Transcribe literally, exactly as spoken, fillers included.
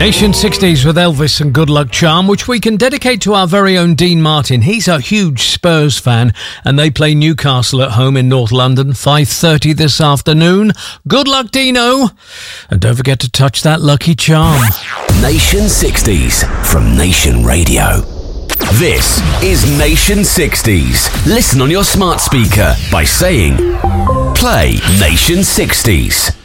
Nation sixties with Elvis and Good Luck Charm, which we can dedicate to our very own Dean Martin. He's a huge Spurs fan, and they play Newcastle at home in North London, five thirty this afternoon. Good luck, Dino! And don't forget to touch that lucky charm. Nation sixties from Nation Radio. This is Nation sixties. Listen on your smart speaker by saying, play Nation sixties.